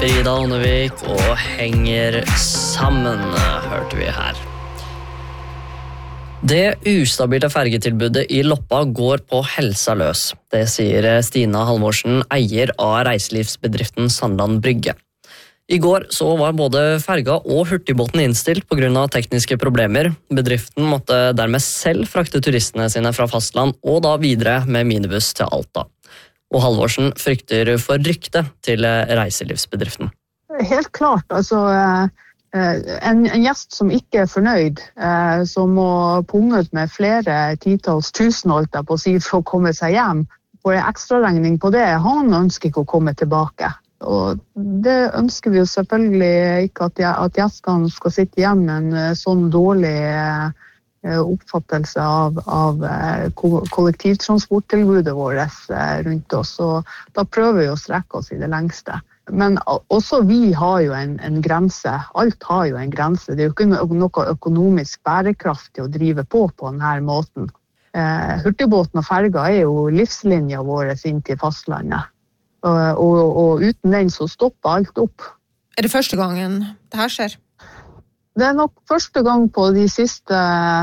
heter Ida Ånnevik og henger sammen, hørte vi her. Det ustabile fergetilbudet i Loppa går på helsa løs. Det sier Stina Halvorsen, eier av reiselivsbedriften Sandland Brygge. I går så var både ferga og hurtigbåten innstilt på grunn av tekniske problemer. Bedriften måtte dermed selv frakte turistene sine fra fastland og da videre med minibuss til Alta. Og Halvorsen frykter for ryktet til reiselivsbedriften. Helt klart, altså en gjest som ikke fornøyd, som må punge ut med flere titalls tusen holdt jeg på å si for å komme seg hjem, får en ekstra regning på det, han ønsker ikke å komme tilbake. Og det ønsker vi jo selvfølgelig ikke at gjestene skal sitte igjen med en sånn dårlig oppfattelse av kollektivtransporttilbudet vårt rundt oss. Og da prøver vi å strekke oss i det lengste. Men også vi har jo en grense. Alt har jo en grense. Det er jo ikke noe økonomisk bærekraftig å drive på denne måten. Hurtigbåten og ferga er jo livslinja vår inn til fastlandet. Og uten den så stopper alt opp. Er det første gangen det her skjer? Det er nok første gang på de siste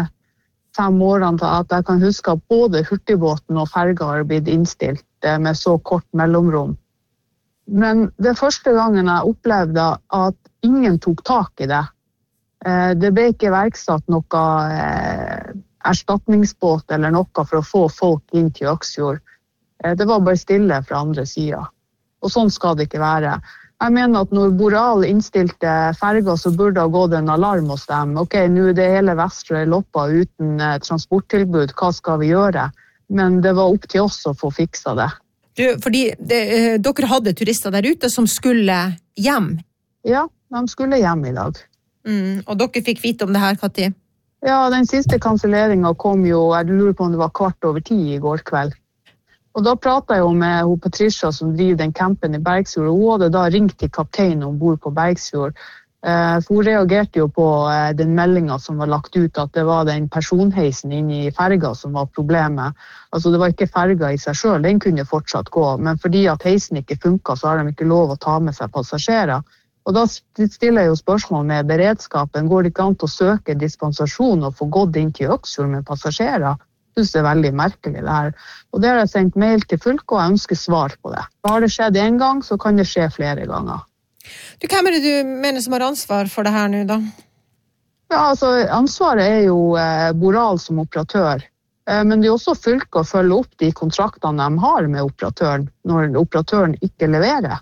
5 årene at jeg kan huske at både hurtigbåten og ferga har blitt innstilt med så kort mellomrom. Men det er første gangen jeg opplevde at ingen tok tak i det. Det ble ikke verksatt noe erstatningsbåt eller noe for å få folk inn til Øksfjord. Det var bare stille fra andre siden. Og sånn skal det ikke være. Jeg mener at når Boreal innstilte ferger, så burde det ha gått en alarm hos dem. Ok, nå er det hele Vestre Loppa uten transporttilbud, hva skal vi gjøre? Men det var opp til oss å få fiksa det. Fordi dere hadde turister der ute som skulle hjem? Ja, de skulle hjem i dag. Og dere fikk vite om det her, Kati? Ja, den siste kanselleringen kom jo, jeg lurer på om det var 10:15 i går kveld. Og da pratet jeg jo med Patricia som driver den campen i Bergsfjord, og hun hadde da ringt til kapteinen ombord på Bergsfjord. For hun reagerte jo på den meldingen som var lagt ut, at det var den personheisen inne i ferga som var problemet. Altså det var ikke ferga i seg selv, den kunne fortsatt gå, men fordi at heisen ikke funket, så har de ikke lov å ta med seg passasjerer. Og da stiller jeg jo spørsmål med beredskapen, går det ikke an til å søke dispensasjon og få gått inn til Øksfjord med passasjerer? Jeg synes det er veldig merkelig det her. Og det har jeg sendt mail til fylket, og jeg ønsker svar på det. Har det skjedd en gang, så kan det skje flere ganger. Hvem er det du mener som har ansvar for det her nå da? Ja, altså ansvaret er jo Boreal som operatør. Men det er også fylket å følge opp de kontraktene de har med operatøren, når operatøren ikke leverer.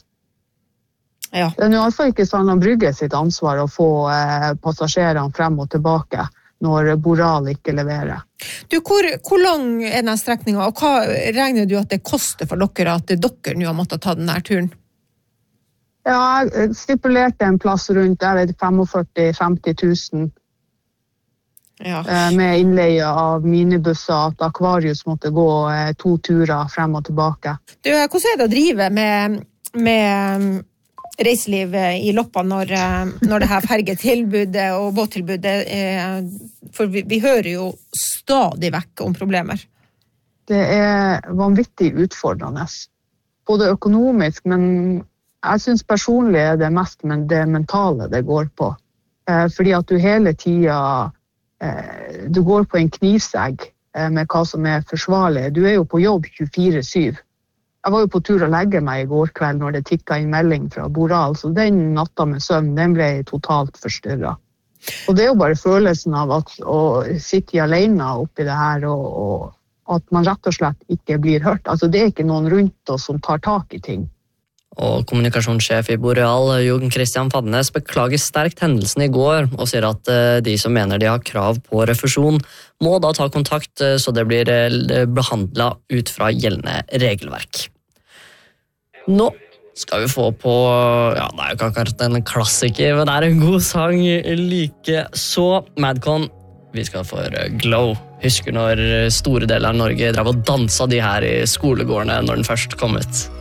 Ja. Det er i hvert fall ikke Sandland Brygge sitt ansvar å få passasjerene frem og tilbake når Boreal ikke leverer. Du, hvor lang er denne strekningen, og hva regner du at det koster for dere at dere nå har måttet ta denne turen? Ja, jeg stipulerte en plass rundt 45-50 000 med innleie av minibusser, at Aquarius måtte gå 2 turer frem og tilbake. Du, hvordan er det å drive med reiseliv i Loppa når det her fergetilbudet og båttilbudet for vi hører jo stadig vekk om problemer. Det er vanvittig utfordrende. Både økonomisk, men jeg synes personlig er det mest det mentale det går på. Fordi at du hele tiden du går på en knivsegg med hva som er forsvarlig. Du er jo på jobb 24/7. Jeg var jo på tur å legge meg i går kveld når det tikket inn melding fra Boreal, så den natta med søvn, den ble totalt forstyrret. Og det er jo bare følelsen av å sitte alene oppi det her, og at man rett og slett ikke blir hørt. Altså det er ikke noen rundt oss som tar tak i ting. Og kommunikasjonssjef i Boreal, Jon Christian Fadnes, beklager sterkt hendelsen i går, og sier at de som mener de har krav på refusjon, må da ta kontakt så det blir behandlet ut fra gjeldende regelverk. Nå skal vi få på, ja, det er jo ikke akkurat en klassiker, men det er en god sang like så. Madcon, vi skal få Glow. Husker når store deler av Norge drev og danset de her i skolegårdene når den først kom ut.